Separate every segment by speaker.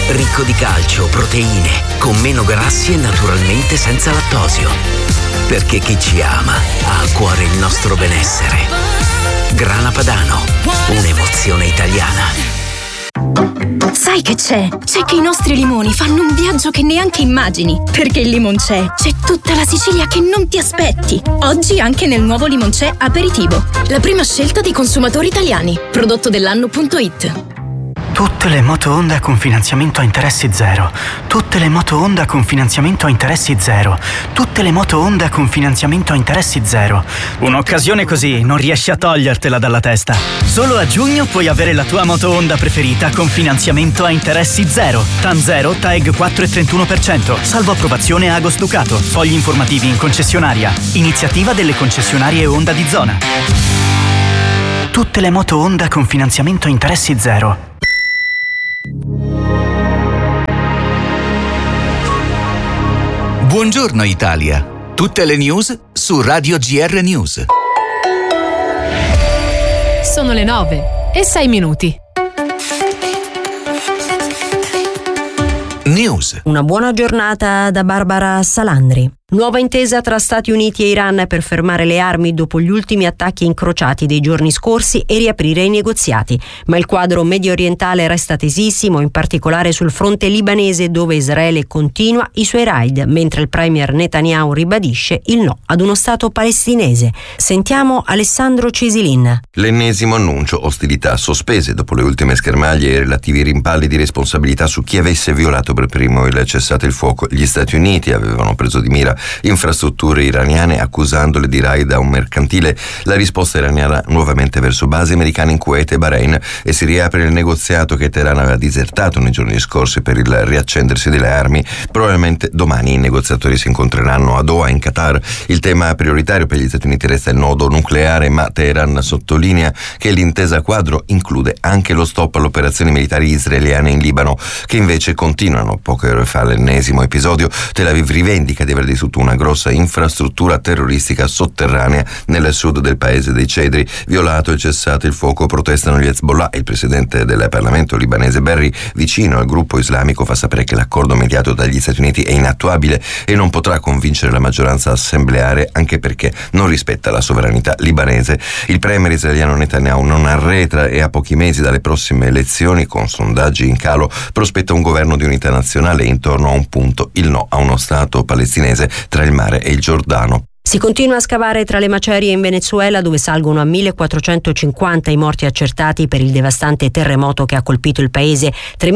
Speaker 1: ricco di calcio, proteine, con meno grassi e naturalmente senza lattosio. Perché chi ci ama ha a cuore il nostro benessere. Grana Padano, un'emozione italiana.
Speaker 2: Sai che c'è? C'è che i nostri limoni fanno un viaggio che neanche immagini. Perché il Limoncello c'è tutta la Sicilia che non ti aspetti. Oggi anche nel nuovo Limoncello Aperitivo. La prima scelta dei consumatori italiani. Prodotto dell'anno.it.
Speaker 3: Tutte le moto Honda con finanziamento a interessi zero. Tutte le moto Honda con finanziamento a interessi zero. Tutte le moto Honda con finanziamento a interessi zero. Un'occasione così non riesci a togliertela dalla testa. Solo a giugno puoi avere la tua moto Honda preferita con finanziamento a interessi zero. TAN 0, TAEG 4,31%. Salvo approvazione Agos Ducato. Fogli informativi in concessionaria. Iniziativa delle concessionarie Honda di zona. Tutte le moto Honda con finanziamento a interessi zero.
Speaker 4: Buongiorno Italia. Tutte le news su Radio GR News.
Speaker 5: Sono le 9:06.
Speaker 4: News.
Speaker 6: Una buona giornata da Barbara Salandri. Nuova intesa tra Stati Uniti e Iran per fermare le armi dopo gli ultimi attacchi incrociati dei giorni scorsi e riaprire i negoziati. Ma il quadro medio orientale resta tesissimo, in particolare sul fronte libanese dove Israele continua i suoi raid, mentre il premier Netanyahu ribadisce il no ad uno Stato palestinese. Sentiamo Alessandro Cesilin.
Speaker 7: L'ennesimo annuncio, ostilità sospese dopo le ultime schermaglie e relativi rimpalli di responsabilità su chi avesse violato per primo il cessate il fuoco. Gli Stati Uniti avevano preso di mira infrastrutture iraniane accusandole di raid a un mercantile. La risposta iraniana nuovamente verso basi americane in Kuwait e Bahrain, e si riapre il negoziato che Teheran aveva disertato nei giorni scorsi per il riaccendersi delle armi. Probabilmente domani i negoziatori si incontreranno a Doha in Qatar. Il tema prioritario per gli Stati Uniti resta il nodo nucleare, ma Teheran sottolinea che l'intesa quadro include anche lo stop alle operazioni militari israeliane in Libano, che invece continuano. Poche ore fa l'ennesimo episodio, Tel Aviv rivendica di aver distrutto una grossa infrastruttura terroristica sotterranea nel sud del paese dei Cedri. Violato il cessate il fuoco, protestano gli Hezbollah. Il presidente del Parlamento libanese Berri, vicino al gruppo islamico, fa sapere che l'accordo mediato dagli Stati Uniti è inattuabile e non potrà convincere la maggioranza assembleare, anche perché non rispetta la sovranità libanese. Il premier israeliano Netanyahu non arretra e a pochi mesi dalle prossime elezioni, con sondaggi in calo, prospetta un governo di unità nazionale intorno a un punto: il no a uno Stato palestinese tra il mare e il Giordano.
Speaker 6: Si continua a scavare tra le macerie in Venezuela, dove salgono a 1450 i morti accertati per il devastante terremoto che ha colpito il paese,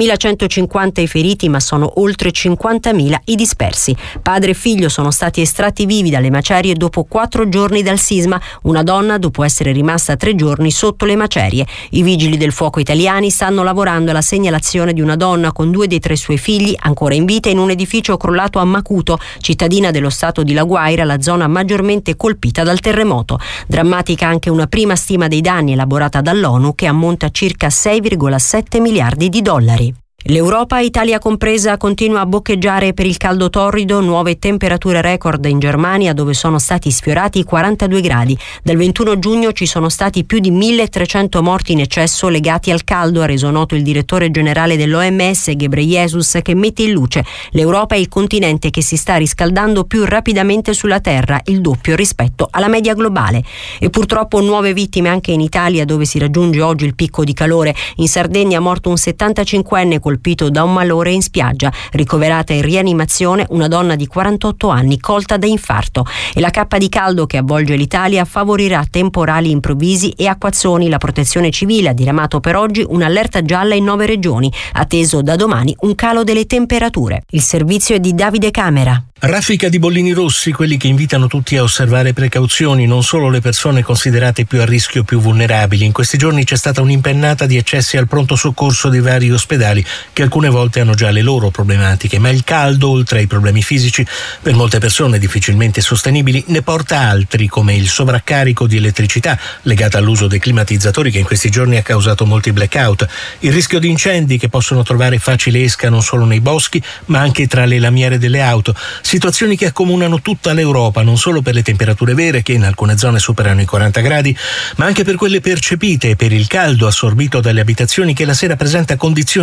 Speaker 6: 3150 i feriti, ma sono oltre 50.000 i dispersi. Padre e figlio sono stati estratti vivi dalle macerie dopo 4 giorni dal sisma, una donna dopo essere rimasta 3 giorni sotto le macerie. I vigili del fuoco italiani stanno lavorando alla segnalazione di una donna con 2 dei 3 suoi figli ancora in vita in un edificio crollato a Macuto, cittadina dello stato di La Guaira, la zona maggiormente colpita dal terremoto. Drammatica anche una prima stima dei danni elaborata dall'ONU, che ammonta a circa 6,7 miliardi di dollari. L'Europa, Italia compresa, continua a boccheggiare per il caldo torrido. Nuove temperature record in Germania, dove sono stati sfiorati i 42 gradi. Dal 21 giugno ci sono stati più di 1.300 morti in eccesso legati al caldo, ha reso noto il direttore generale dell'OMS Ghebreyesus, che mette in luce: l'Europa è il continente che si sta riscaldando più rapidamente sulla Terra, il doppio rispetto alla media globale. E purtroppo nuove vittime anche in Italia, dove si raggiunge oggi il picco di calore. In Sardegna è morto un 75enne colpito da un malore in spiaggia. Ricoverata in rianimazione una donna di 48 anni colta da infarto. E la cappa di caldo che avvolge l'Italia favorirà temporali improvvisi e acquazzoni. La Protezione Civile ha diramato per oggi un'allerta gialla in 9 regioni, atteso da domani un calo delle temperature. Il servizio è di Davide Camera.
Speaker 8: Raffica di bollini rossi, quelli che invitano tutti a osservare precauzioni, non solo le persone considerate più a rischio, più vulnerabili. In questi giorni c'è stata un'impennata di accessi al pronto soccorso dei vari ospedali, che alcune volte hanno già le loro problematiche, ma il caldo, oltre ai problemi fisici, per molte persone difficilmente sostenibili, ne porta altri, come il sovraccarico di elettricità legata all'uso dei climatizzatori, che in questi giorni ha causato molti blackout, il rischio di incendi che possono trovare facile esca non solo nei boschi, ma anche tra le lamiere delle auto. Situazioni che accomunano tutta l'Europa, non solo per le temperature vere, che in alcune zone superano i 40 gradi, ma anche per quelle percepite e per il caldo assorbito dalle abitazioni, che la sera presenta condizioni addirittura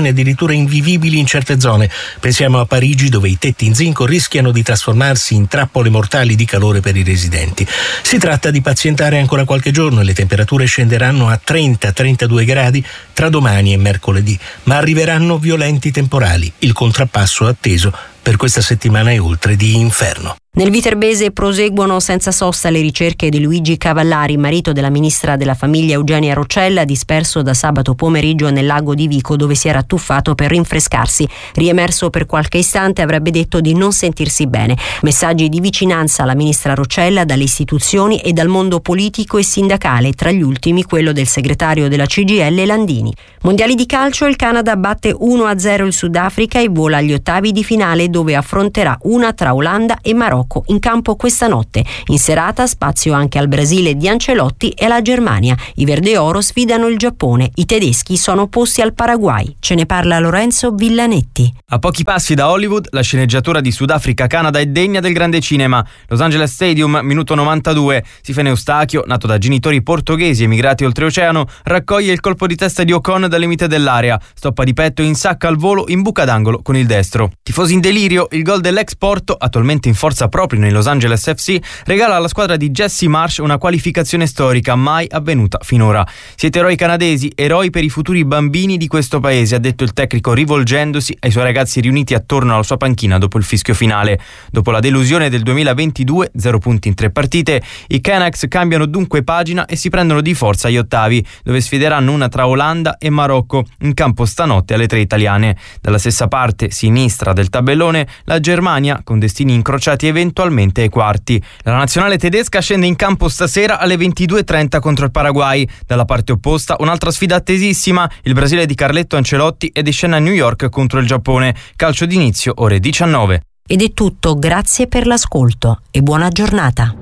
Speaker 8: temperature invivibili in certe zone. Pensiamo a Parigi, dove i tetti in zinco rischiano di trasformarsi in trappole mortali di calore per i residenti. Si tratta di pazientare ancora qualche giorno e le temperature scenderanno a 30-32 gradi tra domani e mercoledì, ma arriveranno violenti temporali, il contrappasso atteso per questa settimana e oltre di inferno.
Speaker 6: Nel Viterbese proseguono senza sosta le ricerche di Luigi Cavallari, marito della ministra della famiglia Eugenia Roccella, disperso da sabato pomeriggio nel lago di Vico, dove si era tuffato per rinfrescarsi. Riemerso per qualche istante, avrebbe detto di non sentirsi bene. Messaggi di vicinanza alla ministra Roccella dalle istituzioni e dal mondo politico e sindacale, tra gli ultimi quello del segretario della CGIL Landini. Mondiali di calcio, il Canada batte 1-0 il Sudafrica e vola agli ottavi di finale, dove affronterà una tra Olanda e Marocco in campo questa notte. In serata spazio anche al Brasile di Ancelotti e alla Germania. I Verdeoro sfidano il Giappone. I tedeschi sono opposti al Paraguay. Ce ne parla Lorenzo Villanetti.
Speaker 9: A pochi passi da Hollywood, la sceneggiatura di Sudafrica-Canada è degna del grande cinema. Los Angeles Stadium, minuto 92. Sifene Eustachio, nato da genitori portoghesi emigrati oltreoceano, raccoglie il colpo di testa di Ocon dal limite dell'area. Stoppa di petto e insacca al volo in buca d'angolo con il destro. Tifosi in delirio, il gol dell'ex Porto, attualmente in forza proprio nei Los Angeles FC, regala alla squadra di Jesse Marsh una qualificazione storica mai avvenuta finora. Siete eroi canadesi, eroi per i futuri bambini di questo paese, ha detto il tecnico rivolgendosi ai suoi ragazzi riuniti attorno alla sua panchina dopo il fischio finale. Dopo la delusione del 2022, 0 punti in 3 partite, i Canucks cambiano dunque pagina e si prendono di forza agli ottavi, dove sfideranno una tra Olanda e Marocco, in campo stanotte alle 3 italiane. Dalla stessa parte sinistra del tabellone, la Germania, con destini incrociati eventualmente ai quarti. La nazionale tedesca scende in campo stasera alle 22:30 contro il Paraguay. Dalla parte opposta un'altra sfida attesissima, il Brasile di Carletto Ancelotti è di scena a New York contro il Giappone. Calcio d'inizio ore 19.
Speaker 6: Ed è tutto, grazie per l'ascolto e buona giornata.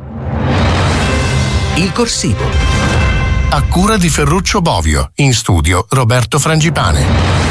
Speaker 4: Il Corsivo.
Speaker 10: A cura di Ferruccio Bovio, in studio Roberto Frangipane.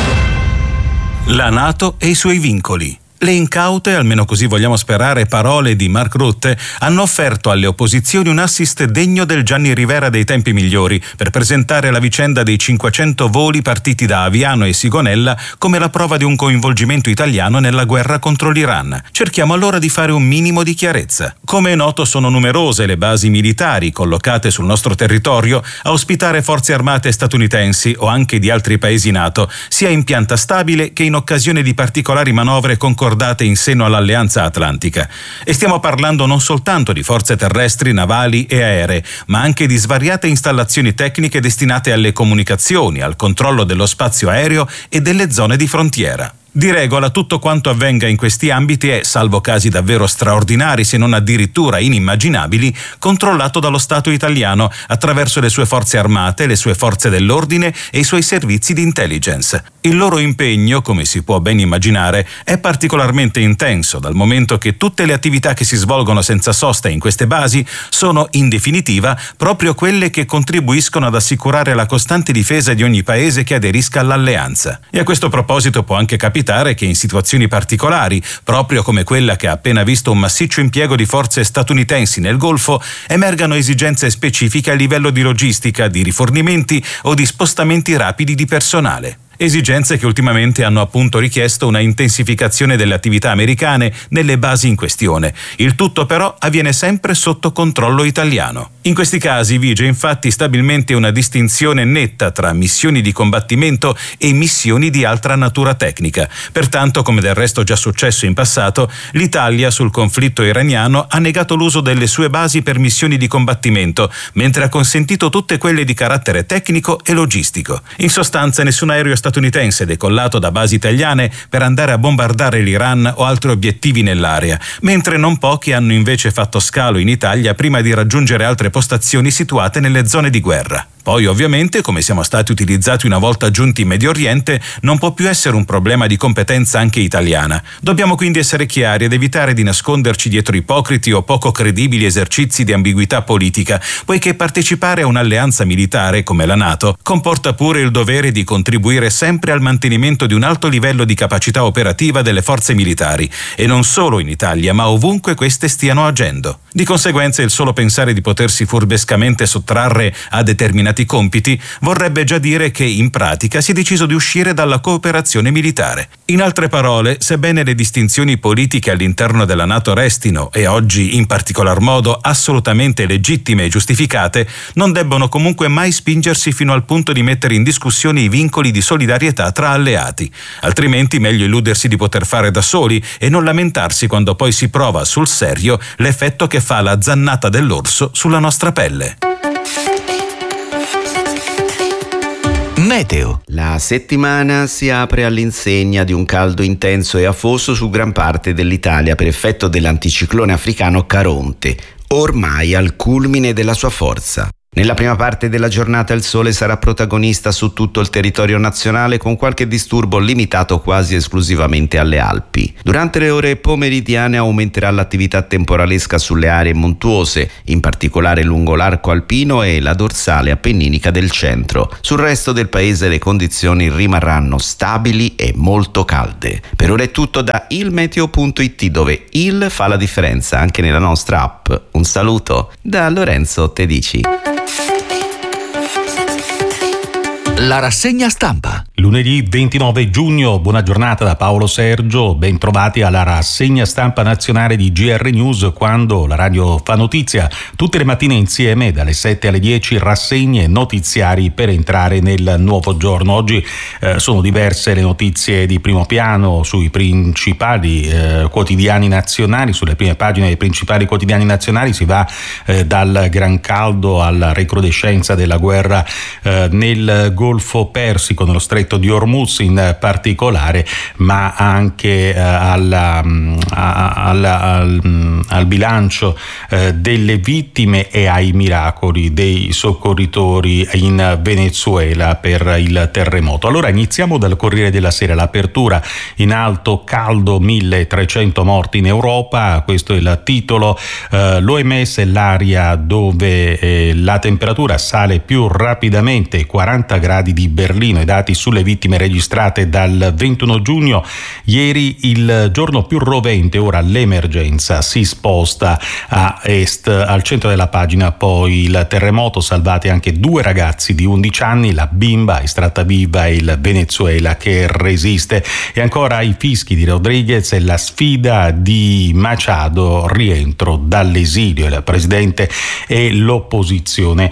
Speaker 11: La NATO e i suoi vincoli. Le incaute, almeno così vogliamo sperare, parole di Mark Rutte hanno offerto alle opposizioni un assist degno del Gianni Rivera dei tempi migliori per presentare la vicenda dei 500 voli partiti da Aviano e Sigonella come la prova di un coinvolgimento italiano nella guerra contro l'Iran. Cerchiamo allora di fare un minimo di chiarezza. Come è noto, sono numerose le basi militari collocate sul nostro territorio a ospitare forze armate statunitensi o anche di altri paesi NATO, sia in pianta stabile che in occasione di particolari manovre concordate in seno all'Alleanza Atlantica. E stiamo parlando non soltanto di forze terrestri, navali e aeree, ma anche di svariate installazioni tecniche destinate alle comunicazioni, al controllo dello spazio aereo e delle zone di frontiera. Di regola tutto quanto avvenga in questi ambiti è, salvo casi davvero straordinari se non addirittura inimmaginabili, controllato dallo Stato italiano attraverso le sue forze armate, le sue forze dell'ordine e i suoi servizi di intelligence. Il loro impegno, come si può ben immaginare, è particolarmente intenso, dal momento che tutte le attività che si svolgono senza sosta in queste basi sono, in definitiva, proprio quelle che contribuiscono ad assicurare la costante difesa di ogni paese che aderisca all'alleanza. E a questo proposito può anche capitare che in situazioni particolari, proprio come quella che ha appena visto un massiccio impiego di forze statunitensi nel Golfo, emergano esigenze specifiche a livello di logistica, di rifornimenti o di spostamenti rapidi di personale. Esigenze che ultimamente hanno appunto richiesto una intensificazione delle attività americane nelle basi in questione. Il tutto però avviene sempre sotto controllo italiano. In questi casi vige infatti stabilmente una distinzione netta tra missioni di combattimento e missioni di altra natura tecnica. Pertanto, come del resto già successo in passato, l'Italia sul conflitto iraniano ha negato l'uso delle sue basi per missioni di combattimento, mentre ha consentito tutte quelle di carattere tecnico e logistico. In sostanza, nessun aereo statunitense decollato da basi italiane per andare a bombardare l'Iran o altri obiettivi nell'area, mentre non pochi hanno invece fatto scalo in Italia prima di raggiungere altre postazioni situate nelle zone di guerra. Poi ovviamente, come siamo stati utilizzati una volta giunti in Medio Oriente, non può più essere un problema di competenza anche italiana. Dobbiamo quindi essere chiari ed evitare di nasconderci dietro ipocriti o poco credibili esercizi di ambiguità politica, poiché partecipare a un'alleanza militare come la NATO comporta pure il dovere di contribuire sempre al mantenimento di un alto livello di capacità operativa delle forze militari, e non solo in Italia, ma ovunque queste stiano agendo. Di conseguenza, il solo pensare di potersi furbescamente sottrarre a determinati compiti vorrebbe già dire che in pratica si è deciso di uscire dalla cooperazione militare. In altre parole, sebbene le distinzioni politiche all'interno della NATO restino, e oggi in particolar modo assolutamente legittime e giustificate, non debbono comunque mai spingersi fino al punto di mettere in discussione i vincoli di solidarietà tra alleati. Altrimenti meglio illudersi di poter fare da soli e non lamentarsi quando poi si prova sul serio l'effetto che fa la zannata dell'orso sulla nostra pelle.
Speaker 1: Meteo. La settimana si apre all'insegna di un caldo intenso e afoso su gran parte dell'Italia per effetto dell'anticiclone africano Caronte, ormai al culmine della sua forza. Nella prima parte della giornata il sole sarà protagonista su tutto il territorio nazionale, con qualche disturbo limitato quasi esclusivamente alle Alpi. Durante le ore pomeridiane aumenterà l'attività temporalesca sulle aree montuose, in particolare lungo l'arco alpino e la dorsale appenninica del centro. Sul resto del paese le condizioni rimarranno stabili e molto calde. Per ora è tutto da ilmeteo.it, dove il fa la differenza anche nella nostra app. Un saluto da Lorenzo Tedici.
Speaker 4: La rassegna stampa.
Speaker 12: Lunedì 29 giugno, buona giornata da Paolo Sergio, ben trovati alla rassegna stampa nazionale di GR News, quando la radio fa notizia. Tutte le mattine insieme, dalle 7 alle 10, rassegne notiziari per entrare nel nuovo giorno. Oggi sono diverse le notizie di primo piano sui principali quotidiani nazionali, sulle prime pagine dei principali quotidiani nazionali. Si va dal gran caldo alla recrudescenza della guerra nel Golfo Persico, nello stretto di Hormuz in particolare, ma anche al bilancio delle vittime e ai miracoli dei soccorritori in Venezuela per il terremoto. Allora iniziamo dal Corriere della Sera. L'apertura in alto: caldo, 1300 morti in Europa, questo è il titolo. L'OMS è l'area dove la temperatura sale più rapidamente, 40 gradi di Berlino, i dati sulle vittime registrate dal 21 giugno. Ieri il giorno più rovente, ora l'emergenza si sposta a est. Al centro della pagina poi il terremoto, salvati anche 2 ragazzi di 11 anni, la bimba estratta viva e il Venezuela che resiste. E ancora i fischi di Rodriguez e la sfida di Machado, rientro dall'esilio, il presidente e l'opposizione.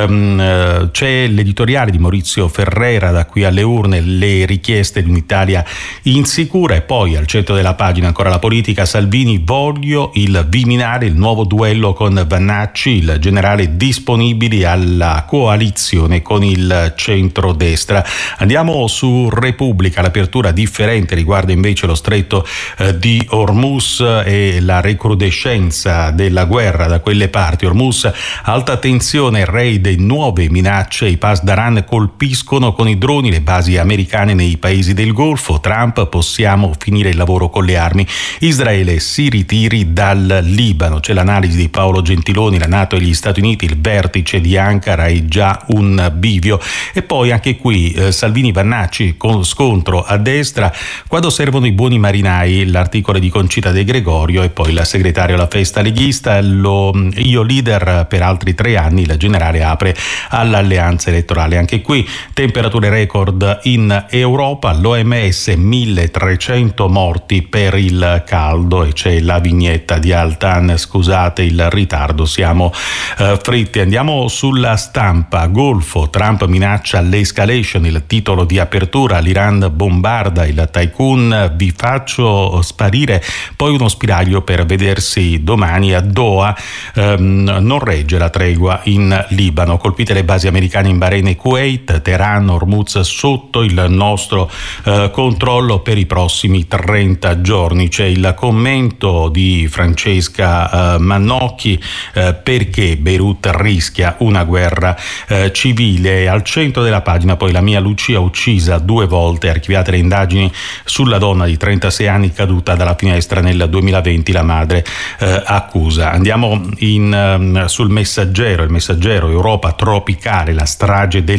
Speaker 12: C'è l'editoriale di Maurizio Ferrera, da qui alle urne, le richieste di un'Italia insicura. E poi al centro della pagina ancora la politica: Salvini, voglio il Viminale, il nuovo duello con Vannacci, il generale disponibili alla coalizione con il centrodestra. Andiamo su Repubblica. L'apertura differente riguarda invece lo stretto di Hormuz e la recrudescenza della guerra da quelle parti. Hormuz, alta tensione, raid e nuove minacce. I Pasdaran colpiscono con i droni le basi americane nei paesi del Golfo. Trump: possiamo finire il lavoro con le armi. Israele si ritiri dal Libano. C'è l'analisi di Paolo Gentiloni. La NATO e gli Stati Uniti, il vertice di Ankara è già un bivio. E poi anche qui Salvini, Vannacci, con scontro a destra, quando servono i buoni marinai, l'articolo di Concita De Gregorio. E poi la segretaria alla festa leghista: io leader per altri 3 anni, il generale apre all'alleanza elettorale. Anche qui temperature record in Europa, l'OMS 1300 morti per il caldo, e c'è la vignetta di Altan. Scusate il ritardo, siamo fritti. Andiamo sulla Stampa. Golfo, Trump minaccia l'escalation, il titolo di apertura. L'Iran bombarda il tycoon, vi faccio sparire. Poi uno spiraglio per vedersi domani a Doha. Non regge la tregua in Libano, colpite le basi americane in Bahrain e Kuwait. Teheran, Hormuz sotto il nostro controllo per i prossimi 30 giorni. C'è il commento di Francesca Mannocchi, perché Beirut rischia una guerra civile. Al centro della pagina poi la mia Lucia uccisa 2 volte, archiviate le indagini sulla donna di 36 anni caduta dalla finestra nel 2020, la madre accusa. Andiamo sul Messaggero. Il Messaggero: Europa tropicale, la strage del caldo.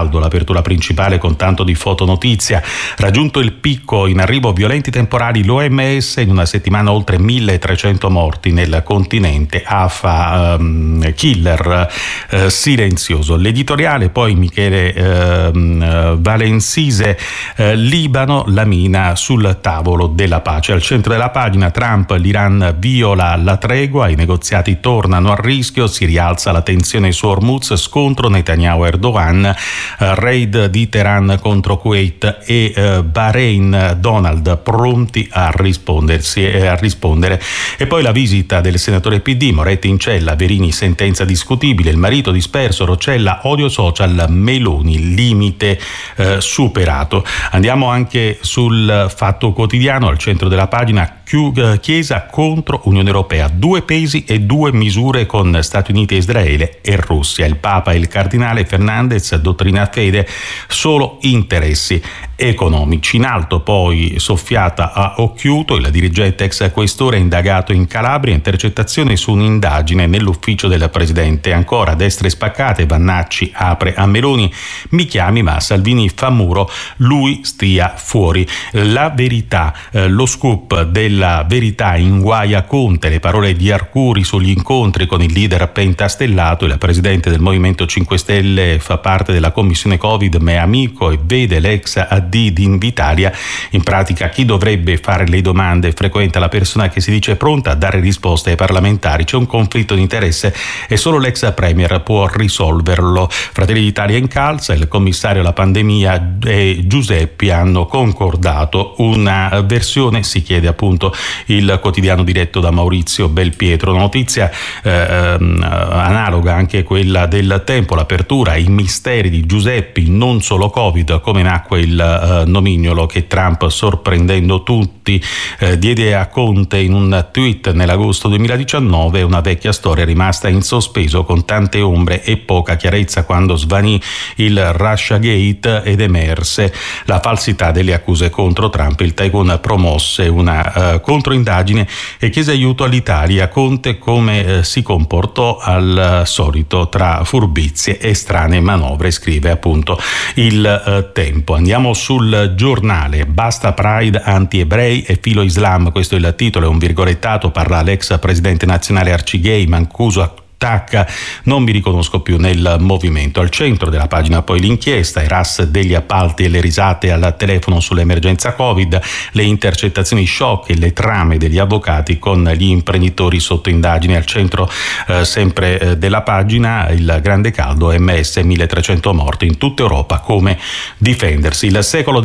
Speaker 12: caldo, l'apertura principale con tanto di fotonotizia. Raggiunto il picco in arrivo violenti temporali, l'OMS in una settimana oltre 1300 morti nel continente. AFA killer silenzioso. L'editoriale poi Michele Valensise, Libano, la mina sul tavolo della pace. Al centro della pagina Trump, l'Iran viola la tregua, i negoziati tornano a rischio, si rialza la tensione su Hormuz, scontro Netanyahu-Erdogan, raid di Teheran contro Kuwait e Bahrain, Donald pronti a rispondere. E poi la visita del senatore PD, Moretti in cella, Verini sentenza discutibile, il marito disperso, Roccella odio social, Meloni limite superato. Andiamo anche sul Fatto Quotidiano, al centro della pagina Chiesa contro Unione Europea, 2 pesi e 2 misure con Stati Uniti, Israele e Russia. Il Papa e il Cardinale Fernandez, dottrina fede, solo interessi economici. In alto poi soffiata a Occhiuto, il dirigente ex questore indagato in Calabria, intercettazione su un'indagine nell'ufficio del presidente. Ancora destre spaccate, Vannacci apre a Meloni, mi chiami ma Salvini fa muro, lui stia fuori. La Verità, lo scoop della Verità inguaia Conte, le parole di Arcuri sugli incontri con il leader pentastellato. Il presidente del Movimento 5 Stelle fa parte della commissione Covid ma è amico e vede l'ex AD di Invitalia. In pratica chi dovrebbe fare le domande frequenta la persona che si dice pronta a dare risposte ai parlamentari. C'è un conflitto di interesse e solo l'ex premier può risolverlo. Fratelli d'Italia incalza, il commissario alla pandemia e Giuseppi hanno concordato una versione, si chiede appunto il quotidiano diretto da Maurizio Belpietro. Notizia analoga anche quella del Tempo, l'apertura, i misteri di Giuseppi, non solo Covid, come nacque il nomignolo che Trump, sorprendendo tutti, diede a Conte in un tweet nell'agosto 2019, una vecchia storia rimasta in sospeso con tante ombre e poca chiarezza quando svanì il Russiagate ed emerse la falsità delle accuse contro Trump. Il tycoon promosse una controindagine e chiese aiuto all'Italia. Conte come si comportò al solito tra furbizie e strane manovre, scrive appunto il Tempo. Andiamo sul Giornale, basta Pride, anti-ebrei e filo Islam, questo è il titolo, è un virgolettato, parla l'ex presidente nazionale Arcigay, Mancuso attacca, non mi riconosco più nel movimento. Al centro della pagina poi l'inchiesta, i RAS degli appalti e le risate al telefono sull'emergenza Covid, le intercettazioni shock e le trame degli avvocati con gli imprenditori sotto indagine. Al centro sempre della pagina il grande caldo, OMS 1300 morti in tutta Europa, come difendersi. Il secolo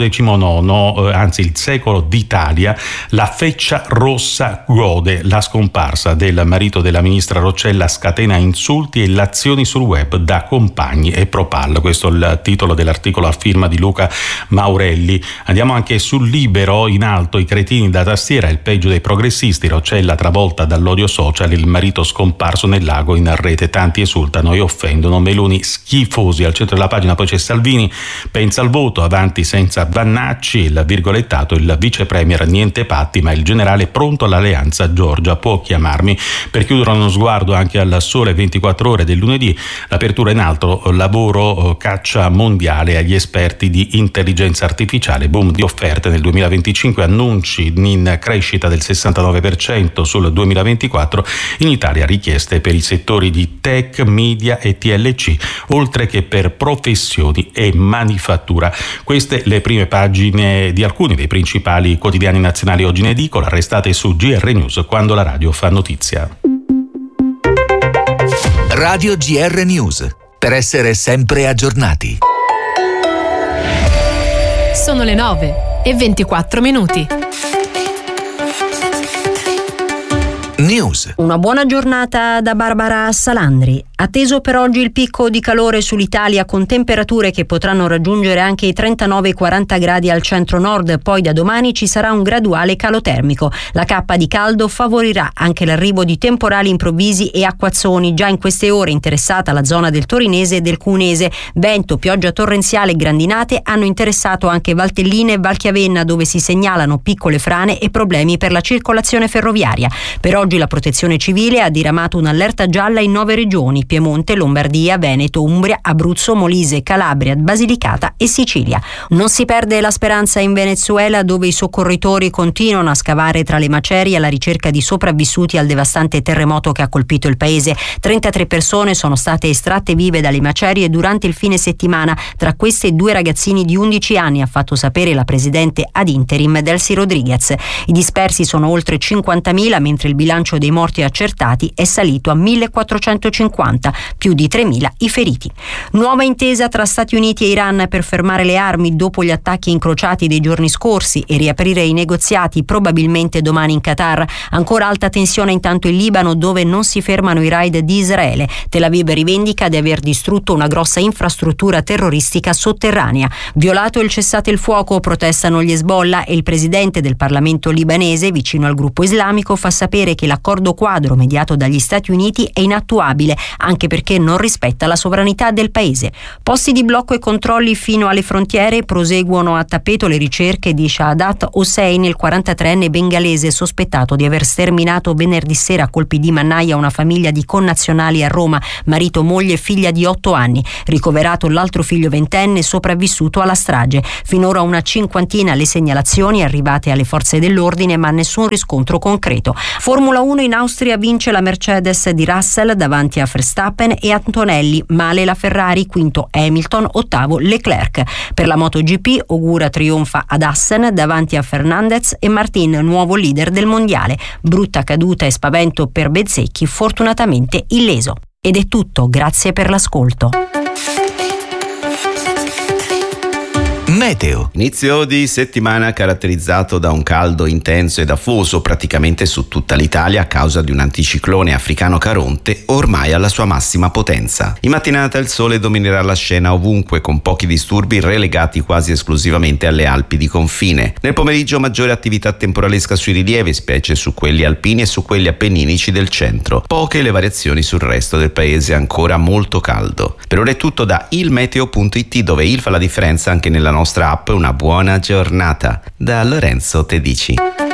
Speaker 12: XIX, anzi il secolo d'Italia, la Feccia Rossa gode la scomparsa del marito della ministra Roccella, scatena insulti e lazioni sul web da compagni e Propal. Questo è il titolo dell'articolo a firma di Luca Maurelli. Andiamo anche sul Libero, in alto, i cretini da tastiera, il peggio dei progressisti, Roccella travolta dall'odio social, il marito scomparso nel lago, in rete tanti esultano e offendono, Meloni schifosi. Al centro della pagina poi c'è Salvini, pensa al voto, avanti senza Vannacci, il virgolettato, il vice premier niente patti ma il generale pronto all'alleanza, Giorgia può chiamarmi. Per chiudere uno sguardo anche al Sole 24 Ore del lunedì, l'apertura in alto, lavoro, caccia mondiale agli esperti di intelligenza artificiale, boom di offerte nel 2025, annunci in crescita del 69% sul 2024, in Italia richieste per i settori di tech, media e TLC, oltre che per professioni e manifattura. Queste le prime pagine di alcuni dei principali quotidiani nazionali oggi in edicola. Restate su GR News, quando la radio fa notizia.
Speaker 4: Radio GR News, per essere sempre aggiornati.
Speaker 5: Sono le 9:24.
Speaker 4: News.
Speaker 6: Una buona giornata da Barbara Salandri. Atteso per oggi il picco di calore sull'Italia, con temperature che potranno raggiungere anche i 39-40 gradi al centro-nord. Poi da domani ci sarà un graduale calo termico. La cappa di caldo favorirà anche l'arrivo di temporali improvvisi e acquazzoni. Già in queste ore interessata la zona del Torinese e del Cunese. Vento, pioggia torrenziale e grandinate hanno interessato anche Valtellina e Valchiavenna, dove si segnalano piccole frane e problemi per la circolazione ferroviaria. Per oggi la Protezione Civile ha diramato un'allerta gialla in 9 regioni. Piemonte, Lombardia, Veneto, Umbria, Abruzzo, Molise, Calabria, Basilicata e Sicilia. Non si perde la speranza in Venezuela, dove i soccorritori continuano a scavare tra le macerie alla ricerca di sopravvissuti al devastante terremoto che ha colpito il paese. 33 persone sono state estratte vive dalle macerie durante il fine settimana, tra queste 2 ragazzini di 11 anni, ha fatto sapere la presidente ad interim Delcy Rodriguez. I dispersi sono oltre 50.000, mentre il bilancio dei morti accertati è salito a 1.450, più di 3.000 i feriti. Nuova intesa tra Stati Uniti e Iran per fermare le armi dopo gli attacchi incrociati dei giorni scorsi e riaprire i negoziati probabilmente domani in Qatar. Ancora alta tensione intanto in Libano, dove non si fermano i raid di Israele. Tel Aviv rivendica di aver distrutto una grossa infrastruttura terroristica sotterranea. Violato il cessate il fuoco, protestano gli Hezbollah, e il presidente del Parlamento libanese, vicino al gruppo islamico, fa sapere che l'accordo quadro mediato dagli Stati Uniti è inattuabile, anche perché non rispetta la sovranità del paese. Posti di blocco e controlli fino alle frontiere. Proseguono a tappeto le ricerche di Shahadat Hossein, il 43enne bengalese sospettato di aver sterminato venerdì sera a colpi di mannaia una famiglia di connazionali a Roma, marito, moglie e figlia di 8 anni. Ricoverato l'altro figlio ventenne sopravvissuto alla strage. Finora una cinquantina le segnalazioni arrivate alle forze dell'ordine, ma nessun riscontro concreto. Formula 1 in Austria, vince la Mercedes di Russell davanti a Verstappen e Antonelli, male la Ferrari, quinto Hamilton, ottavo Leclerc. Per la MotoGP Ogura trionfa ad Assen davanti a Fernandez e Martin, nuovo leader del mondiale. Brutta caduta e spavento per Bezzecchi, fortunatamente illeso. Ed è tutto, grazie per l'ascolto.
Speaker 13: Meteo. Inizio di settimana caratterizzato da un caldo intenso ed afoso praticamente su tutta l'Italia a causa di un anticiclone africano Caronte ormai alla sua massima potenza. In mattinata il sole dominerà la scena ovunque, con pochi disturbi relegati quasi esclusivamente alle Alpi di confine. Nel pomeriggio maggiore attività temporalesca sui rilievi, specie su quelli alpini e su quelli appenninici del centro. Poche le variazioni sul resto del paese, ancora molto caldo. Per ora è tutto da ilmeteo.it, dove il fa la differenza anche nella nostra app. Una buona giornata da Lorenzo Tedici.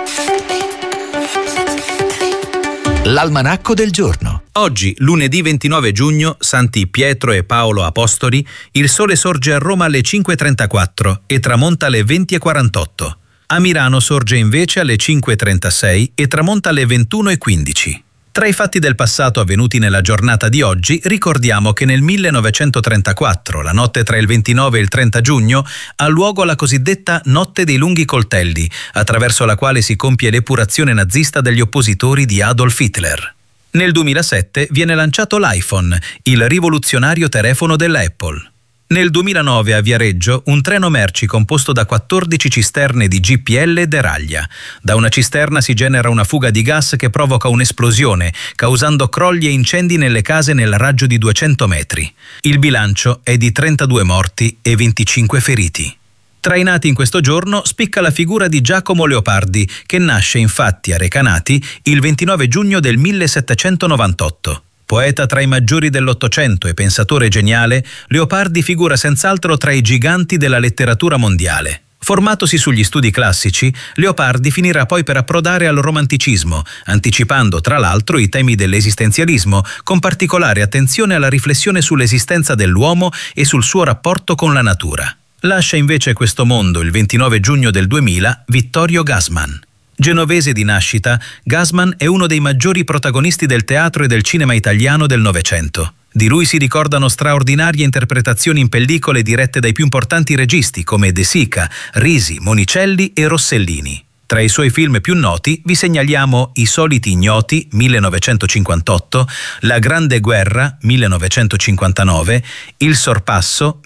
Speaker 4: L'almanacco del giorno.
Speaker 11: Oggi, lunedì 29 giugno, Santi Pietro e Paolo Apostoli, il sole sorge a Roma alle 5:34 e tramonta alle 20:48. A Milano sorge invece alle 5:36 e tramonta alle 21:15. Tra i fatti del passato avvenuti nella giornata di oggi, ricordiamo che nel 1934, la notte tra il 29 e il 30 giugno, ha luogo la cosiddetta Notte dei lunghi coltelli, attraverso la quale si compie l'epurazione nazista degli oppositori di Adolf Hitler. Nel 2007 viene lanciato l'iPhone, il rivoluzionario telefono dell'Apple. Nel 2009 a Viareggio un treno merci composto da 14 cisterne di GPL deraglia. Da una cisterna si genera una fuga di gas che provoca un'esplosione, causando crolli e incendi nelle case nel raggio di 200 metri. Il bilancio è di 32 morti e 25 feriti. Tra i nati in questo giorno spicca la figura di Giacomo Leopardi, che nasce infatti a Recanati il 29 giugno del 1798. Poeta tra i maggiori dell'Ottocento e pensatore geniale, Leopardi figura senz'altro tra i giganti della letteratura mondiale. Formatosi sugli studi classici, Leopardi finirà poi per approdare al romanticismo, anticipando tra l'altro i temi dell'esistenzialismo, con particolare attenzione alla riflessione sull'esistenza dell'uomo e sul suo rapporto con la natura. Lascia invece questo mondo il 29 giugno del 2000 Vittorio Gassman. Genovese di nascita, Gassman è uno dei maggiori protagonisti del teatro e del cinema italiano del Novecento. Di lui si ricordano straordinarie interpretazioni in pellicole dirette dai più importanti registi come De Sica, Risi, Monicelli e Rossellini. Tra i suoi film più noti vi segnaliamo I soliti ignoti, 1958, La grande guerra, 1959, Il sorpasso,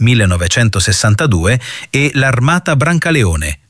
Speaker 11: 1962 e L'armata Brancaleone,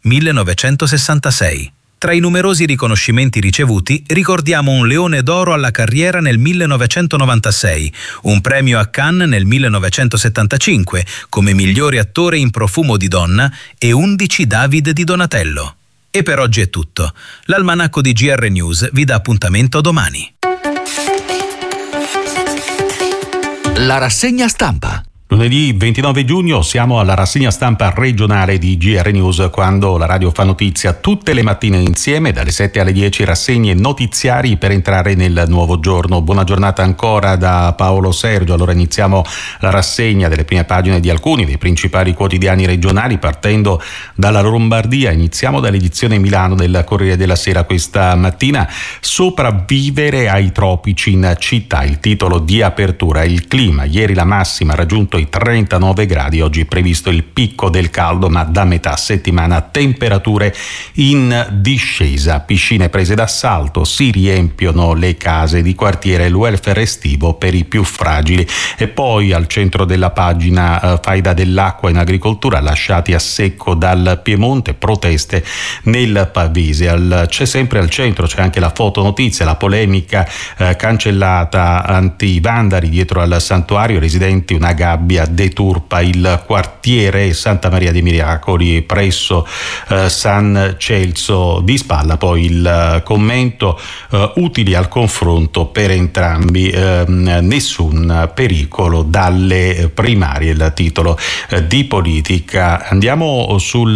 Speaker 11: 1966. Tra i numerosi riconoscimenti ricevuti ricordiamo un Leone d'Oro alla carriera nel 1996, un premio a Cannes nel 1975 come migliore attore in Profumo di donna e 11 David di Donatello. E per oggi è tutto. L'almanacco di GR News vi dà appuntamento domani.
Speaker 4: La rassegna stampa.
Speaker 12: Lunedì 29 giugno siamo alla rassegna stampa regionale di GR News, quando la radio fa notizia tutte le mattine insieme dalle 7 alle 10, rassegne notiziari per entrare nel nuovo giorno. Buona giornata ancora da Paolo Sergio. Allora iniziamo la rassegna delle prime pagine di alcuni dei principali quotidiani regionali, partendo dalla Lombardia. Iniziamo dall'edizione Milano del Corriere della Sera questa mattina. Sopravvivere ai tropici in città, il titolo di apertura. Il clima, ieri la massima ha raggiunto i 39 gradi, oggi è previsto il picco del caldo, ma da metà settimana temperature in discesa. Piscine prese d'assalto, si riempiono le case di quartiere, il welfare estivo per i più fragili. E poi al centro della pagina faida dell'acqua in agricoltura, lasciati a secco dal Piemonte, proteste nel Pavese. C'è sempre al centro, c'è anche la fotonotizia, la polemica cancellata anti-vandali dietro al santuario, residenti una gabbia deturpa il quartiere Santa Maria dei Miracoli presso San Celso di Spalla. Poi il commento, utili al confronto per entrambi, nessun pericolo dalle primarie, il titolo di politica. Andiamo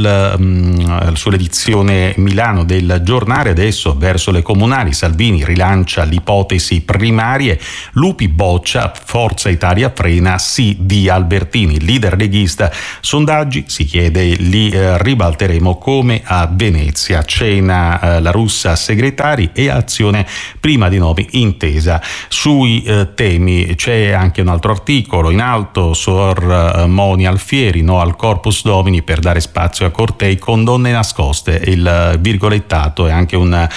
Speaker 12: sull'edizione Milano del giornale, adesso verso le comunali. Salvini rilancia l'ipotesi primarie, Lupi boccia, Forza Italia frena, sì di Albertini, leader leghista. Sondaggi, si chiede, li ribalteremo come a Venezia. Cena la Russa segretari e azione prima di nomi intesa sui temi. C'è anche un altro articolo in alto, Sor Moni Alfieri, no al Corpus Domini per dare spazio a cortei con donne nascoste. Il virgolettato è anche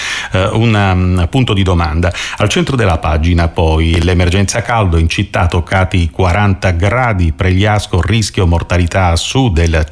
Speaker 12: un punto di domanda. Al centro della pagina poi l'emergenza caldo in città, toccati i 40 gradi, Pregliasco rischio mortalità a sud del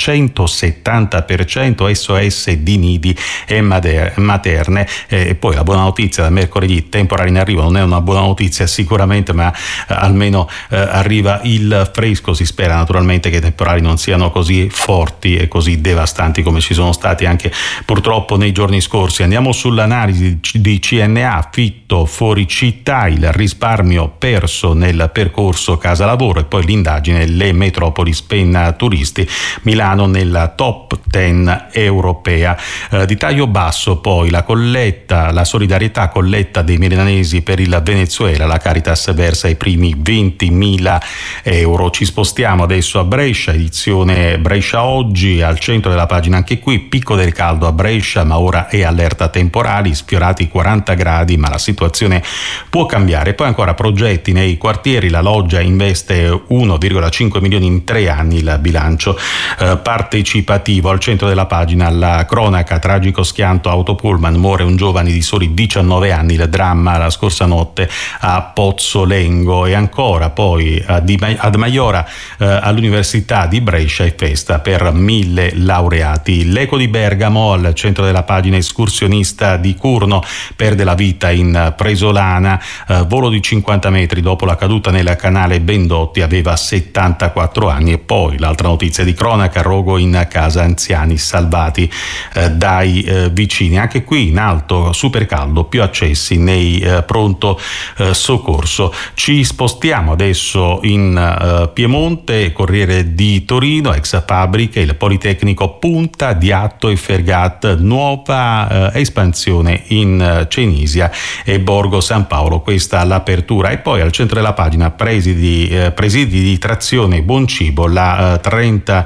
Speaker 12: 170%, SOS di nidi e materne. E poi la buona notizia da mercoledì, temporali in arrivo. Non è una buona notizia sicuramente, ma almeno arriva il fresco. Si spera naturalmente che i temporali non siano così forti e così devastanti come ci sono stati anche purtroppo nei giorni scorsi. Andiamo sull'analisi di CNA, Fitto fuori città, il risparmio perso nel percorso casa lavoro, e poi l'indagine le metropoli spenna turisti, Milano nella top 10 europea. Di taglio basso poi la solidarietà colletta dei milanesi per il Venezuela, la Caritas versa i primi 20.000 euro. Ci spostiamo adesso a Brescia, edizione Brescia oggi, al centro della pagina anche qui, picco del caldo a Brescia, ma ora è allerta temporali, sfiorati 40 gradi, ma la situazione può cambiare. Poi ancora progetti nei quartieri, la Loggia investe 1,5 milioni in 3 anni, il bilancio partecipativo. Al centro della pagina la cronaca, tragico schianto autopullman, muore un giovane di soli 19 anni, il dramma la scorsa notte a Pozzolengo. E ancora poi ad Maiora all'Università di Brescia è festa per 1000 laureati. L'Eco di Bergamo, al centro della pagina, escursionista di Curno perde la vita in Presolana, volo di 50 metri dopo la caduta nel canale Bendotti, aveva 74 anni. E poi l'altra notizia di cronaca, rogo in casa, anziani salvati dai vicini. Anche qui in alto super caldo, più accessi nei pronto soccorso. Ci spostiamo adesso in Piemonte, Corriere di Torino, ex fabbriche, il Politecnico punta di Atto e Fergat, nuova espansione in Cenisia e Borgo San Paolo, questa l'apertura. E poi al centro della pagina presidi di trazione buon cibo, le 30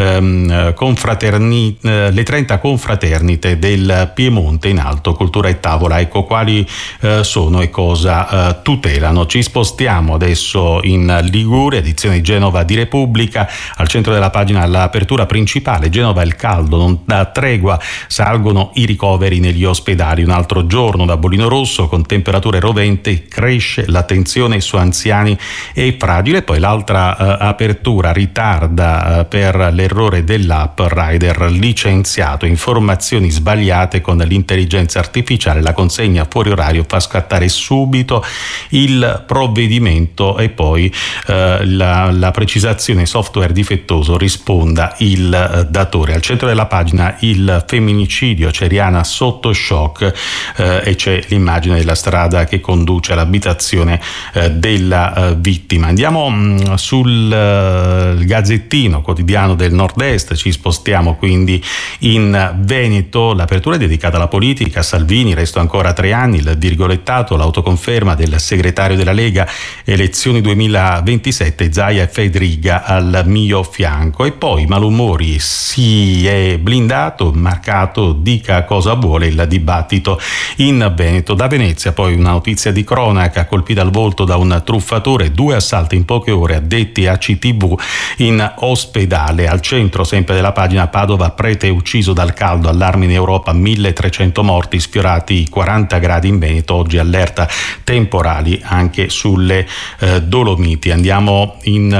Speaker 12: confraternite del Piemonte in alto, cultura e tavola. Ecco quali sono e cosa tutelano. Ci spostiamo adesso in Liguria, edizione di Genova di Repubblica, al centro della pagina l'apertura principale, Genova il caldo non dà tregua, salgono i ricoveri negli ospedali, un altro giorno da bollino rosso con temperature roventi, cresce l'attenzione su anziani e fragili. E poi l'altra apertura ritarda per l'errore dell'app provider licenziato, informazioni sbagliate con l'intelligenza artificiale, la consegna fuori orario fa scattare subito il provvedimento e poi la precisazione software difettoso risponda il datore. Al centro della pagina il femminicidio, Ceriana sotto shock, e c'è l'immagine della strada che conduce all'abitazione della vittima. Andiamo sul Gazzettino, quotidiano del Nord-Est, ci spostiamo quindi in Veneto. L'apertura è dedicata alla politica. Salvini, resto ancora 3 anni, il virgolettato, l'autoconferma del segretario della Lega, elezioni 2027, Zaia e Fedriga al mio fianco. E poi malumori, si è blindato, marcato, dica cosa vuole, il dibattito in Veneto. Da Venezia poi una notizia di cronaca, colpita al volto da un truffatore, 2 assalti in poche ore addetti a CTV in ospedale. Al centro sempre della pagina Padova, prete ucciso dal caldo, allarme in Europa, 1300 morti, sfiorati i 40 gradi in Veneto, oggi allerta temporali anche sulle Dolomiti. Andiamo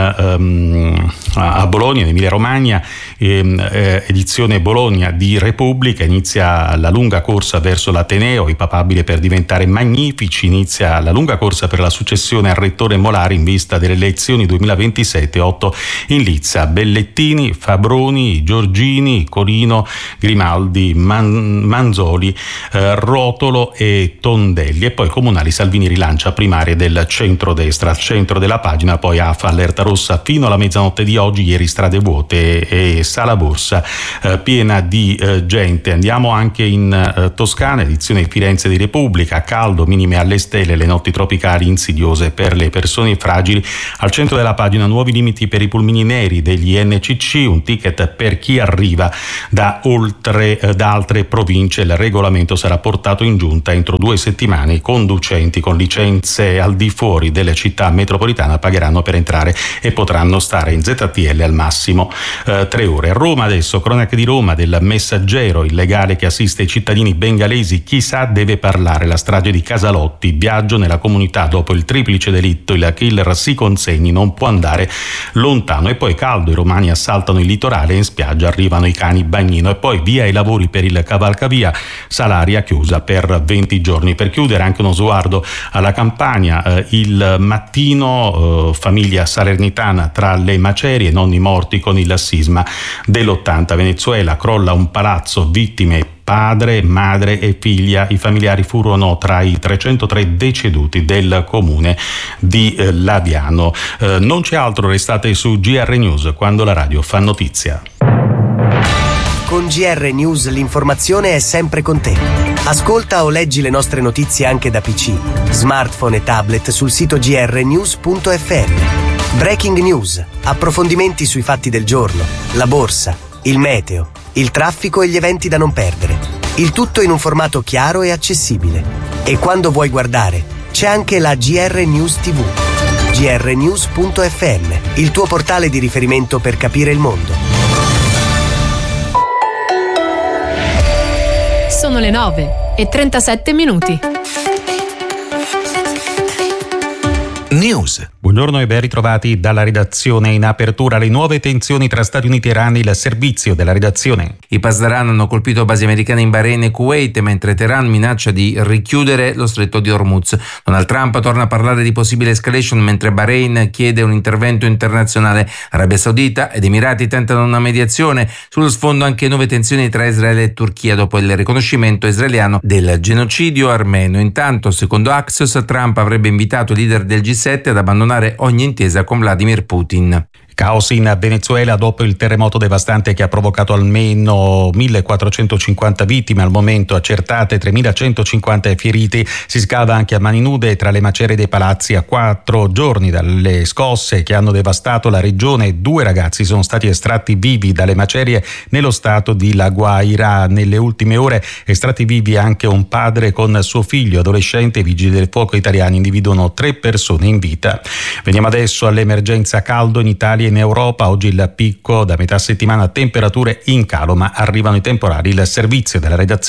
Speaker 12: a Bologna, in Emilia Romagna, edizione Bologna di Repubblica, inizia la lunga corsa verso l'Ateneo, i papabili per diventare magnifici, inizia la lunga corsa per la successione al rettore Molari in vista delle elezioni 2027, 8 in lizza, Bellettini, Fabroni, Giorgini, Colino, Grimaldi, Manzoli, Rotolo e Tondelli. E poi comunali, Salvini rilancia primarie del centrodestra. Al centro della pagina poi AFA, allerta rossa fino alla mezzanotte di oggi, ieri strade vuote e Sala Borsa piena di gente. Andiamo anche in Toscana, edizione Firenze di Repubblica, caldo, minime alle stelle, le notti tropicali insidiose per le persone fragili. Al centro della pagina nuovi limiti per i pulmini neri degli NCC, un ticket per chi arriva da altre province. Il regolamento sarà portato in giunta entro 2 settimane. I conducenti con licenze al di fuori delle città metropolitane pagheranno per entrare e potranno stare in ZTL al massimo 3 ore. Roma adesso, cronache di Roma, del Messaggero, il legale che assiste i cittadini bengalesi, chissà deve parlare, la strage di Casalotti, viaggio nella comunità dopo il triplice delitto, il killer si consegni, non può andare lontano. E poi caldo, i romani assaltano il litorale e in spiaggia arrivano i cani bagnino. E poi via i lavori per il cavalcavia, Salaria chiusa per 20 giorni. Per chiudere anche uno sguardo alla Campania, il Mattino, famiglia salernitana tra le macerie, nonni morti con il sisma dell'80, Venezuela, crolla un palazzo, vittime padre, madre e figlia. I familiari furono tra i 303 deceduti del comune di Laviano. Non c'è altro, restate su GR News, quando la radio fa notizia.
Speaker 14: Con GR News l'informazione è sempre con te. Ascolta o leggi le nostre notizie anche da PC, smartphone e tablet sul sito grnews.fm. Breaking news, approfondimenti sui fatti del giorno, la borsa, il meteo, il traffico e gli eventi da non perdere. Il tutto in un formato chiaro e accessibile. E quando vuoi guardare, c'è anche la GR News TV. grnews.fm, il tuo portale di riferimento per capire il mondo.
Speaker 5: Sono le 9:37.
Speaker 4: News.
Speaker 12: Buongiorno e ben ritrovati dalla redazione. In apertura le nuove tensioni tra Stati Uniti e Iran, il servizio della redazione.
Speaker 15: I Pasdaran hanno colpito basi americane in Bahrain e Kuwait, mentre Teheran minaccia di richiudere lo stretto di Hormuz. Donald Trump torna a parlare di possibile escalation, mentre Bahrain chiede un intervento internazionale. Arabia Saudita ed Emirati tentano una mediazione. Sullo sfondo anche nuove tensioni tra Israele e Turchia dopo il riconoscimento israeliano del genocidio armeno. Intanto, secondo Axios, Trump avrebbe invitato i leader del G7 ad abbandonare ogni intesa con Vladimir Putin.
Speaker 12: Caos in Venezuela dopo il terremoto devastante che ha provocato almeno 1450 vittime, al momento accertate 3150 feriti. Si scava anche a mani nude tra le macerie dei palazzi. A 4 giorni dalle scosse che hanno devastato la regione, 2 ragazzi sono stati estratti vivi dalle macerie nello stato di La Guaira. Nelle ultime ore estratti vivi anche un padre con suo figlio adolescente. I vigili del fuoco italiani individuano 3 persone in vita. Veniamo adesso all'emergenza caldo in Italia. In Europa oggi il picco, da metà settimana temperature in calo, ma arrivano i temporali. Il servizio della redazione.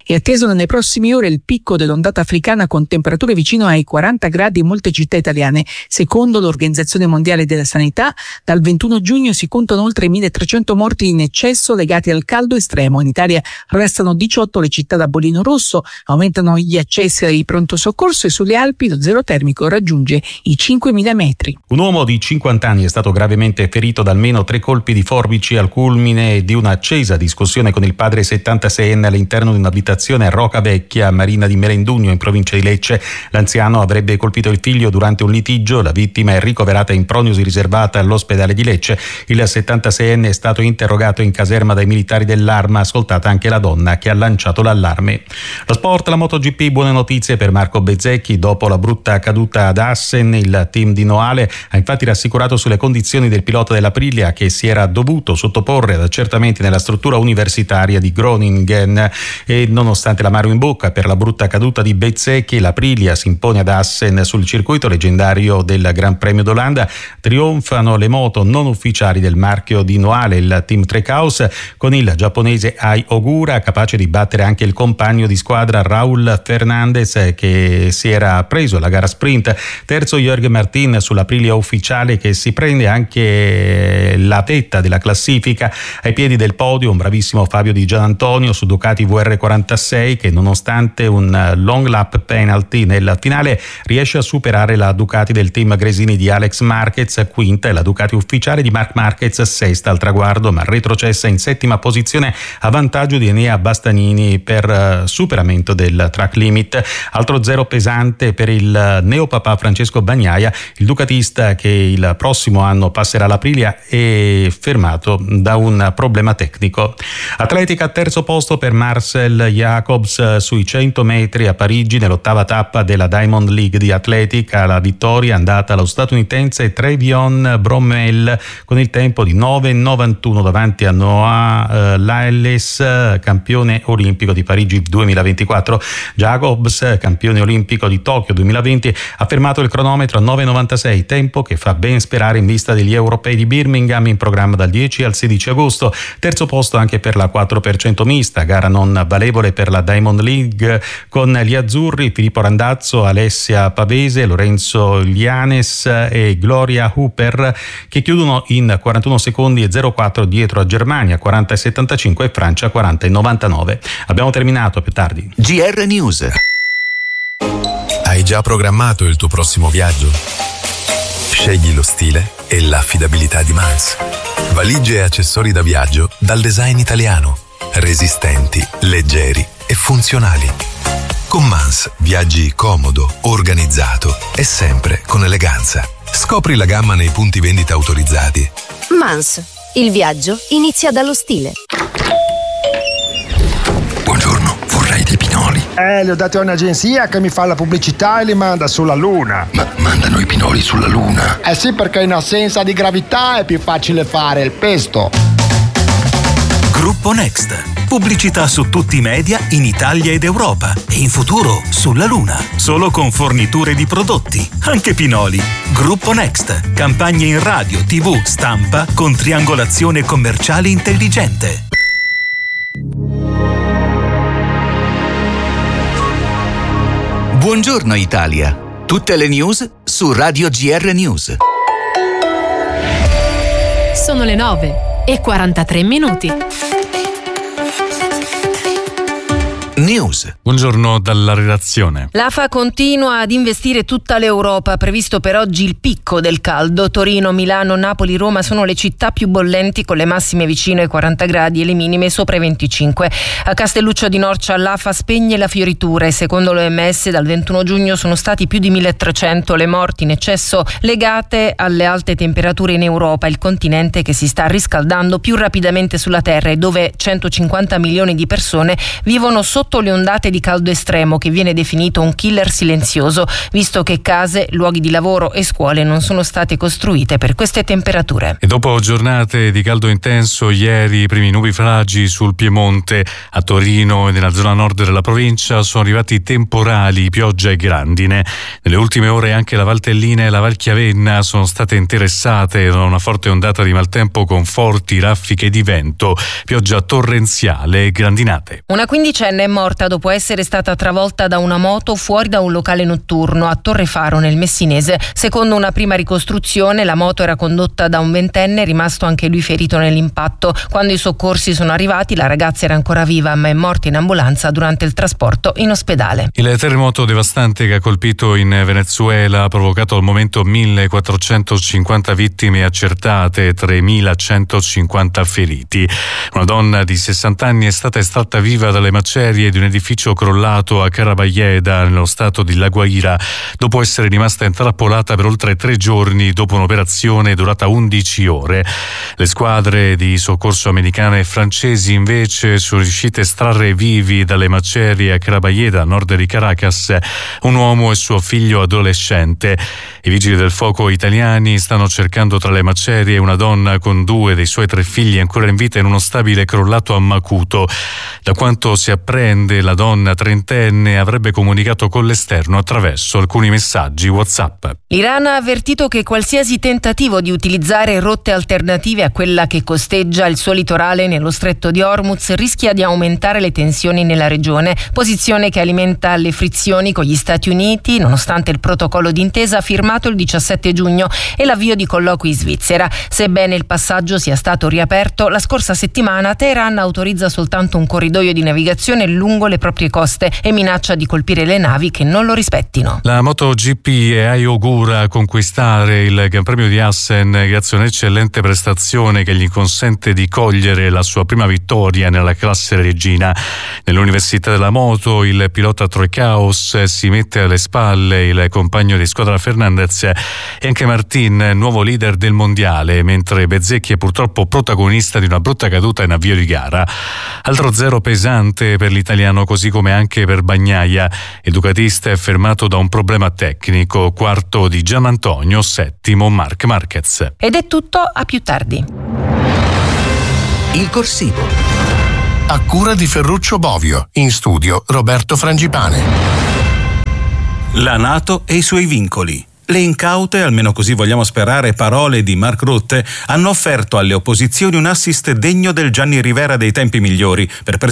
Speaker 16: È atteso nelle prossime ore il picco dell'ondata africana con temperature vicino ai 40 gradi in molte città italiane. Secondo l'Organizzazione Mondiale della Sanità, dal 21 giugno si contano oltre 1.300 morti in eccesso legati al caldo estremo. In Italia restano 18 le città da bollino rosso, aumentano gli accessi ai pronto soccorso e sulle Alpi lo zero termico raggiunge i 5.000 metri.
Speaker 12: Un uomo di 50 anni è stato gravemente ferito da almeno 3 colpi di forbici al culmine di un'accesa discussione con il padre 76enne all'interno di un'abitazione a Roca Vecchia, Marina di Melendugno, in provincia di Lecce. L'anziano avrebbe colpito il figlio durante un litigio. La vittima è ricoverata in prognosi riservata all'ospedale di Lecce. Il 76enne è stato interrogato in caserma dai militari dell'Arma, ascoltata anche la donna che ha lanciato l'allarme. Lo sport, la MotoGP, buone notizie per Marco Bezzecchi. Dopo la brutta caduta ad Assen, il team di Noale ha infatti rassicurato sulle condizioni del pilota dell'Aprilia, che si era dovuto sottoporre ad accertamenti nella struttura universitaria di Groningen. E nonostante l'amaro in bocca per la brutta caduta di Bezzecchi, l'Aprilia si impone ad Assen sul circuito leggendario del Gran Premio d'Olanda. Trionfano le moto non ufficiali del marchio di Noale, il team Trecaus, con il giapponese Ai Ogura capace di battere anche il compagno di squadra Raul Fernandez, che si era preso la gara sprint. Terzo Jorge Martin sull'Aprilia ufficiale, che si prende anche la vetta della classifica. Ai piedi del podio un bravissimo Fabio Di Gianantonio su Ducati VR46, che nonostante un long lap penalty nel finale riesce a superare la Ducati del team Gresini di Alex Marquez, quinta, e la Ducati ufficiale di Marc Marquez, sesta al traguardo, ma retrocessa in settima posizione a vantaggio di Enea Bastianini per superamento del track limit. Altro zero pesante per il neopapà Francesco Bagnaia. Il ducatista, che il prossimo anno passerà l'Aprilia, è fermato da un problema tecnico. Atletica, terzo posto per Marcel Jacobs sui 100 metri a Parigi nell'ottava tappa della Diamond League di atletica. La vittoria è andata allo statunitense Trevion Bromell con il tempo di 9,91 davanti a Noah Lyles, campione olimpico di Parigi 2024. Jacobs, campione olimpico di Tokyo 2020, ha fermato il cronometro a 9,96, tempo che fa ben sperare in vista degli europei di Birmingham in programma dal 10 al 16 agosto. Terzo posto anche per la 4% mista, gara non valevole per la Diamond League, con gli azzurri Filippo Randazzo, Alessia Pavese, Lorenzo Lianes e Gloria Hooper, che chiudono in 41 secondi e 0,4 dietro a Germania 40,75 e Francia 40,99. Abbiamo terminato, più tardi.
Speaker 4: GR News.
Speaker 17: Hai già programmato il tuo prossimo viaggio? Scegli lo stile e l'affidabilità di Mans. Valigie e accessori da viaggio dal design italiano, resistenti, leggeri e funzionali. Con Mans viaggi comodo, organizzato e sempre con eleganza. Scopri la gamma nei punti vendita autorizzati.
Speaker 18: Mans, il viaggio inizia dallo stile.
Speaker 17: Buongiorno, vorrei dei pinoli.
Speaker 19: Li ho dati a un'agenzia che mi fa la pubblicità e li manda sulla Luna.
Speaker 17: Ma mandano i pinoli sulla Luna?
Speaker 19: Eh sì, perché in assenza di gravità è più facile fare il pesto.
Speaker 20: Gruppo Next. Pubblicità su tutti i media in Italia ed Europa e in futuro sulla Luna. Solo con forniture di prodotti, anche pinoli. Gruppo Next. Campagne in radio, TV, stampa con triangolazione commerciale intelligente.
Speaker 4: Buongiorno Italia. Tutte le news su Radio GR News.
Speaker 5: Sono le 9:43.
Speaker 4: News.
Speaker 21: Buongiorno dalla redazione.
Speaker 22: L'AFA continua ad investire tutta l'Europa. Previsto per oggi il picco del caldo. Torino, Milano, Napoli, Roma sono le città più bollenti, con le massime vicino ai 40 gradi e le minime sopra i 25. A Castelluccio di Norcia l'AFA spegne la fioritura e secondo l'OMS dal 21 giugno sono stati più di 1.300 le morti in eccesso legate alle alte temperature in Europa, il continente che si sta riscaldando più rapidamente sulla Terra e dove 150 milioni di persone vivono sotto le ondate di caldo estremo, che viene definito un killer silenzioso, visto che case, luoghi di lavoro e scuole non sono state costruite per queste temperature.
Speaker 21: E dopo giornate di caldo intenso, ieri i primi nubifragi sul Piemonte, a Torino e nella zona nord della provincia sono arrivati temporali, pioggia e grandine. Nelle ultime ore anche la Valtellina e la Val Chiavenna sono state interessate da una forte ondata di maltempo con forti raffiche di vento, pioggia torrenziale e grandinate.
Speaker 22: Una quindicenne è morta dopo essere stata travolta da una moto fuori da un locale notturno a Torrefaro nel Messinese. Secondo una prima ricostruzione, la moto era condotta da un ventenne, rimasto anche lui ferito nell'impatto. Quando i soccorsi sono arrivati, la ragazza era ancora viva ma è morta in ambulanza durante il trasporto in ospedale.
Speaker 21: Il terremoto devastante che ha colpito in Venezuela ha provocato al momento 1.450 vittime accertate e 3.150 feriti. Una donna di 60 anni è stata estratta viva dalle macerie di un edificio crollato a Caraballeda, nello stato di La Guaira, dopo essere rimasta intrappolata per oltre 3 giorni dopo un'operazione durata 11 ore. Le squadre di soccorso americane e francesi invece sono riuscite a estrarre vivi dalle macerie a Caraballeda, a nord di Caracas, un uomo e suo figlio adolescente. I vigili del fuoco italiani stanno cercando tra le macerie una donna con 2 dei suoi 3 figli ancora in vita in uno stabile crollato a Macuto. Da quanto si apprende, la donna trentenne avrebbe comunicato con l'esterno attraverso alcuni messaggi WhatsApp.
Speaker 22: L'Iran ha avvertito che qualsiasi tentativo di utilizzare rotte alternative a quella che costeggia il suo litorale nello stretto di Hormuz rischia di aumentare le tensioni nella regione, posizione che alimenta le frizioni con gli Stati Uniti, nonostante il protocollo d'intesa firmato il 17 giugno e l'avvio di colloqui in Svizzera. Sebbene il passaggio sia stato riaperto, la scorsa settimana Teheran autorizza soltanto un corridoio di navigazione lungo le proprie coste e minaccia di colpire le navi che non lo rispettino.
Speaker 21: La MotoGP augura a conquistare il Gran Premio di Assen grazie a un'eccellente prestazione che gli consente di cogliere la sua prima vittoria nella classe regina. Nell'Università della Moto il pilota Troy Caos si mette alle spalle il compagno di squadra Fernandez e anche Martin, nuovo leader del mondiale, mentre Bezzecchi è purtroppo protagonista di una brutta caduta in avvio di gara. Altro zero pesante per l'italiano, così come anche per Bagnaia. Il ducatista è fermato da un problema tecnico. Quarto di Gianantonio, settimo Marc Marquez.
Speaker 22: Ed è tutto, a più tardi.
Speaker 4: Il corsivo.
Speaker 10: A cura di Ferruccio Bovio. In studio Roberto Frangipane.
Speaker 11: La NATO e i suoi vincoli. Le incaute, almeno così vogliamo sperare, parole di Mark Rutte hanno offerto alle opposizioni un assist degno del Gianni Rivera dei tempi migliori per